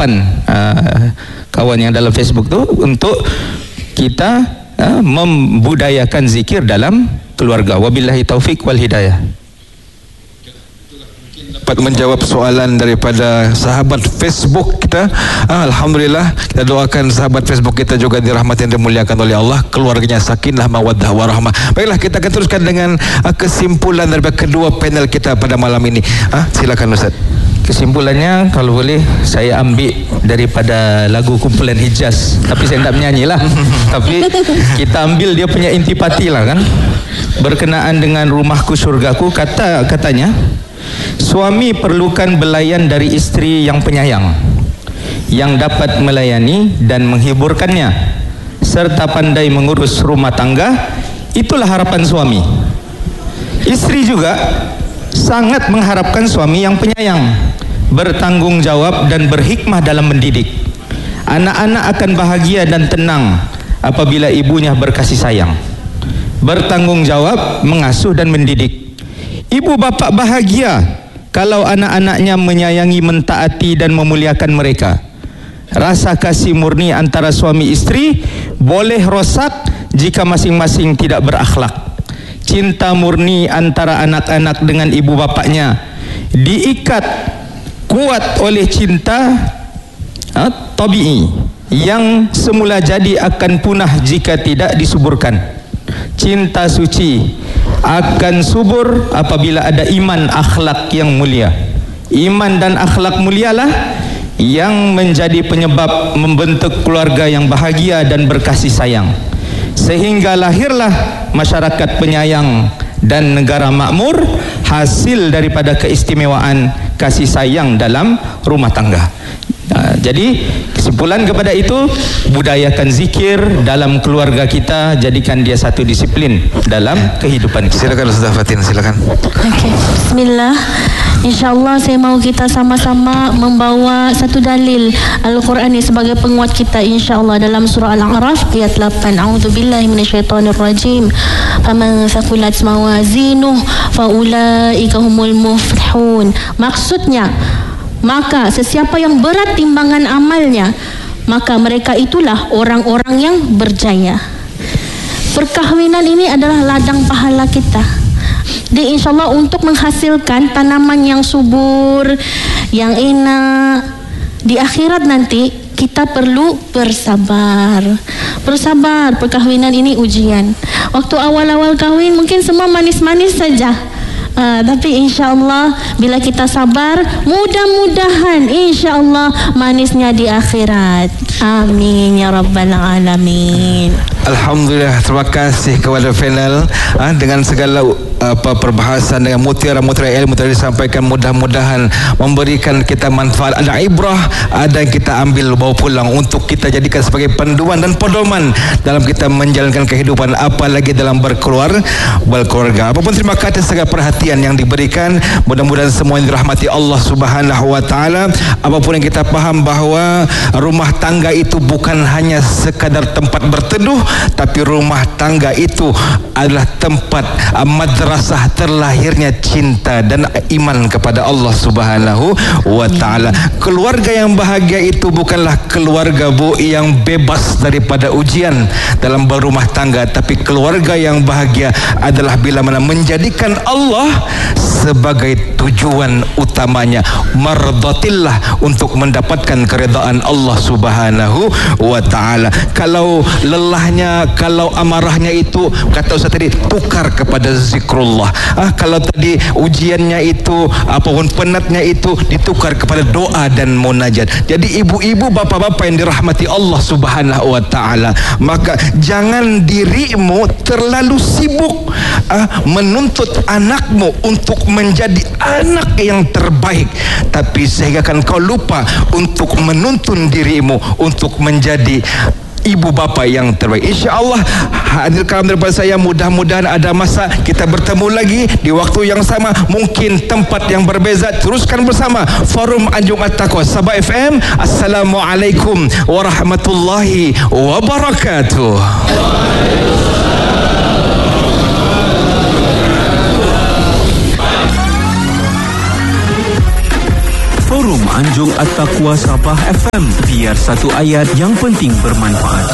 kawan yang dalam Facebook tu, untuk kita membudayakan zikir dalam keluarga. Wabillahi taufik wal hidayah. Dapat menjawab soalan daripada sahabat Facebook kita. Alhamdulillah, kita doakan sahabat Facebook kita juga dirahmati dan dimuliakan oleh Allah, keluarganya sakinah mawaddah warahmah. Baiklah, kita akan teruskan dengan kesimpulan daripada kedua panel kita pada malam ini. Silakan Ustaz. Kesimpulannya, kalau boleh saya ambil daripada lagu kumpulan Hijaz, tapi saya tidak menyanyi lah. Tapi kita ambil dia punya intipati lah kan, berkenaan dengan rumahku surgaku. Katanya, suami perlukan belayan dari isteri yang penyayang, yang dapat melayani dan menghiburkannya, serta pandai mengurus rumah tangga. Itulah harapan suami. Isteri juga sangat mengharapkan suami yang penyayang, bertanggung jawab dan berhikmah dalam mendidik. Anak-anak akan bahagia dan tenang apabila ibunya berkasih sayang, bertanggung jawab, mengasuh dan mendidik. Ibu bapa bahagia kalau anak-anaknya menyayangi, mentaati dan memuliakan mereka. Rasa kasih murni antara suami istri boleh rosak jika masing-masing tidak berakhlak. Cinta murni antara anak-anak dengan ibu bapaknya diikat kuat oleh cinta tabi'i yang semula jadi akan punah jika tidak disuburkan. Cinta suci akan subur apabila ada iman akhlak yang mulia. Iman dan akhlak mulialah yang menjadi penyebab membentuk keluarga yang bahagia dan berkasih sayang, sehingga lahirlah masyarakat penyayang dan negara makmur, hasil daripada keistimewaan kasih sayang dalam rumah tangga. Jadi kesimpulan kepada itu, budayakan zikir dalam keluarga kita, jadikan dia satu disiplin dalam kehidupan kita. Silakan Ustaz Fatin, silakan. Okey, bismillah. InsyaAllah saya mahu kita sama-sama membawa satu dalil Al-Quran ini sebagai penguat kita, insyaAllah, dalam surah Al-A'raf ayat 8. A'udzubillahi minasyaitonirrajim. Faman thaqulat mawazinuh faulaika humul muflihun. Maksudnya, maka sesiapa yang berat timbangan amalnya, maka mereka itulah orang-orang yang berjaya. Perkahwinan ini adalah ladang pahala kita. Jadi insyaAllah untuk menghasilkan tanaman yang subur, yang enak di akhirat nanti, kita perlu bersabar. Bersabar, perkahwinan ini ujian. Waktu awal-awal kahwin mungkin semua manis-manis saja. Tapi insyaAllah bila kita sabar, mudah-mudahan insyaAllah manisnya di akhirat. Amin ya rabbal alamin. Alhamdulillah, terima kasih kepada panel dengan segala perbahasan dengan mutiara-mutiara ilmu tadi disampaikan. Mudah-mudahan memberikan kita manfaat, ada ibrah, ada yang kita ambil bawa pulang untuk kita jadikan sebagai panduan dan pedoman dalam kita menjalankan kehidupan, apalagi dalam berkeluarga. Apapun, terima kasih segala perhatian yang diberikan. Mudah-mudahan semua yang dirahmati Allah Subhanahu wa taala. Apapun yang kita faham bahawa rumah tangga itu bukan hanya sekadar tempat berteduh, tapi rumah tangga itu adalah tempat madrasah terlahirnya cinta dan iman kepada Allah Subhanahu wa taala. Keluarga yang bahagia itu bukanlah keluarga yang bebas daripada ujian dalam berumah tangga, tapi keluarga yang bahagia adalah bila mana menjadikan Allah sebagai tujuan utamanya, mardatillah, untuk mendapatkan keredaan Allah Subhanahu wa taala. Kalau lelahnya, kalau amarahnya itu, kata Ustaz tadi, tukar kepada zikrullah. Kalau tadi ujiannya itu, apapun penatnya itu, ditukar kepada doa dan munajat. Jadi ibu-ibu, bapa-bapa yang dirahmati Allah Subhanahu wa taala, maka jangan dirimu terlalu sibuk menuntut anakmu untuk menjadi anak yang terbaik, tapi sehingga kan kau lupa untuk menuntun dirimu untuk menjadi ibu bapa yang terbaik. InsyaAllah, hadir kalam daripada saya, mudah-mudahan ada masa kita bertemu lagi di waktu yang sama, mungkin tempat yang berbeza. Teruskan bersama Forum Anjung At-Taqwa Sabah FM. Assalamualaikum warahmatullahi wabarakatuh. Forum Forum Anjung At-Taqwa Sabah FM. Biar satu ayat yang penting bermanfaat.